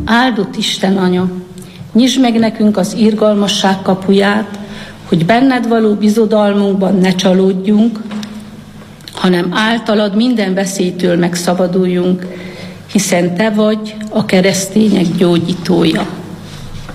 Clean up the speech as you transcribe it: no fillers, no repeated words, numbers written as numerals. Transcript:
Áldott Isten Anya, nyisd meg nekünk az irgalmasság kapuját, hogy benned való bizodalmunkban ne csalódjunk, hanem általad minden veszélytől megszabaduljunk, hiszen te vagy a keresztények gyógyítója.